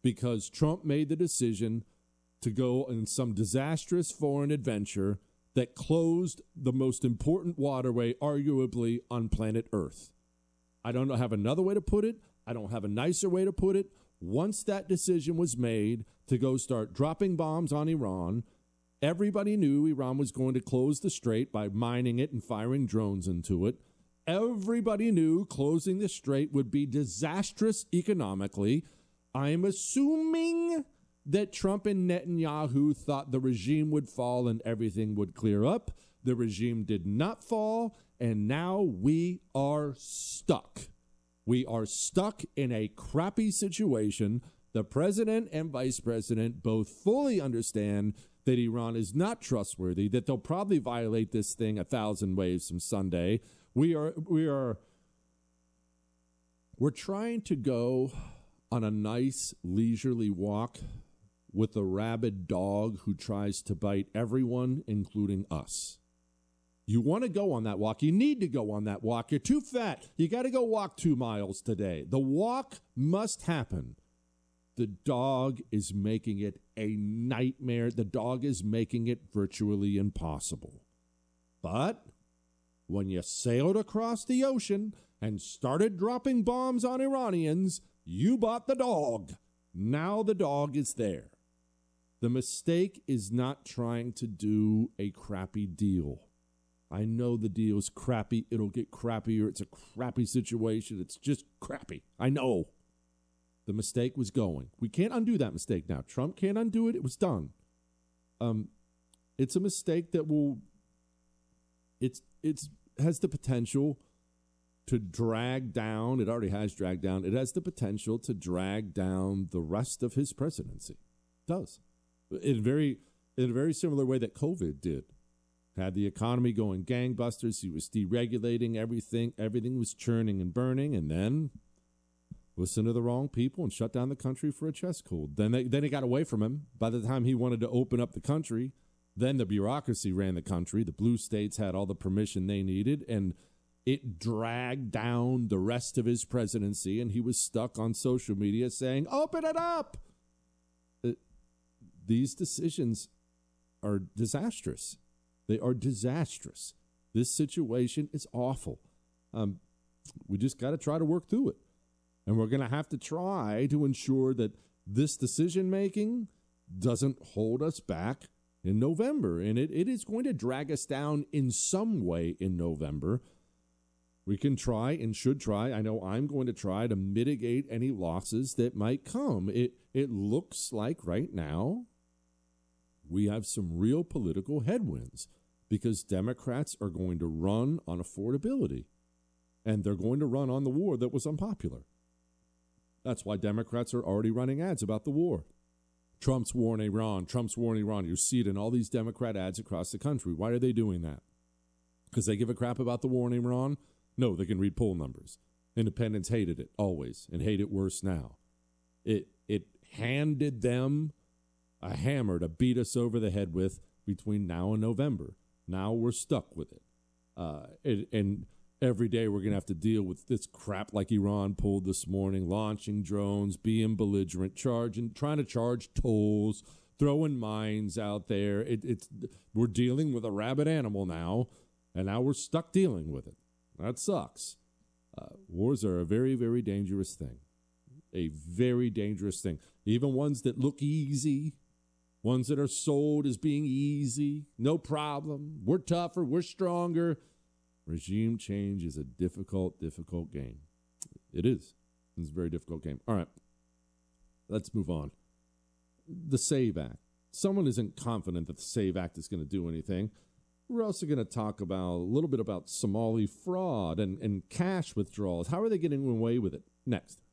because Trump made the decision to go in some disastrous foreign adventure that closed the most important waterway, arguably, on planet Earth. I don't have another way to put it. I don't have a nicer way to put it. Once that decision was made to go start dropping bombs on Iran, everybody knew Iran was going to close the strait by mining it and firing drones into it. Everybody knew closing the strait would be disastrous economically. I'm assuming that Trump and Netanyahu thought the regime would fall and everything would clear up. The regime did not fall, and now we are stuck. We are stuck in a crappy situation. The president and vice president both fully understand that Iran is not trustworthy, that they'll probably violate this thing 1,000 ways from Sunday. We're trying to go on a nice leisurely walk with a rabid dog who tries to bite everyone, including us. You want to go on that walk. You need to go on that walk. You're too fat. You got to go walk 2 miles today. The walk must happen. The dog is making it a nightmare. The dog is making it virtually impossible. But when you sailed across the ocean and started dropping bombs on Iranians, you bought the dog. Now the dog is there. The mistake is not trying to do a crappy deal. I know the deal's crappy. It'll get crappier. It's a crappy situation. It's just crappy. I know. The mistake was going. We can't undo that mistake now. Trump can't undo it. It was done. It's a mistake that will. It's has the potential to drag down. It already has dragged down. It has the potential to drag down the rest of his presidency. It does. In a very similar way that COVID did. Had the economy going gangbusters. He was deregulating everything. Everything was churning and burning. And then listened to the wrong people and shut down the country for a chest cold. Then it got away from him. By the time he wanted to open up the country, then the bureaucracy ran the country. The blue states had all the permission they needed. And it dragged down the rest of his presidency. And he was stuck on social media saying, open it up. These decisions are disastrous. They are disastrous. This situation is awful. We just got to try to work through it. And we're going to have to try to ensure that this decision-making doesn't hold us back in November. And it is going to drag us down in some way in November. We can try and should try. I know I'm going to try to mitigate any losses that might come. It looks like right now we have some real political headwinds because Democrats are going to run on affordability, and they're going to run on the war that was unpopular. That's why Democrats are already running ads about the war. Trump's war in Iran, Trump's war in Iran. You see it in all these Democrat ads across the country. Why are they doing that? Because they give a crap about the war in Iran? No, they can read poll numbers. Independents hated it always and hate it worse now. It handed them a hammer to beat us over the head with between now and November. Now we're stuck with it. And every day we're going to have to deal with this crap like Iran pulled this morning, launching drones, being belligerent, trying to charge tolls, throwing mines out there. We're dealing with a rabid animal now, and now we're stuck dealing with it. That sucks. Wars are a very, very dangerous thing. A very dangerous thing. Even ones that look easy, ones that are sold as being easy, no problem, we're tougher, we're stronger. Regime change is a difficult, difficult game. It is. It's a very difficult game. All right, let's move on. The SAVE Act. Someone isn't confident that the SAVE Act is going to do anything. We're also going to talk about a little bit about Somali fraud and cash withdrawals. How are they getting away with it? Next.